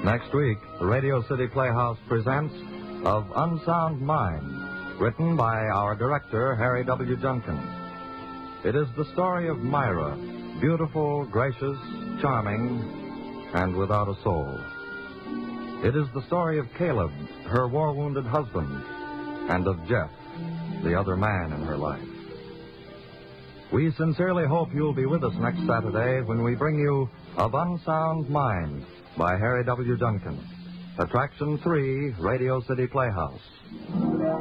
Next week, the Radio City Playhouse presents Of Unsound Mind, written by our director, Harry W. Junkin. It is the story of Myra, beautiful, gracious, charming, and without a soul. It is the story of Caleb, her war-wounded husband, and of Jeff, the other man in her life. We sincerely hope you'll be with us next Saturday when we bring you Of Unsound Mind by Harry W. Junkin. Attraction 3, Radio City Playhouse.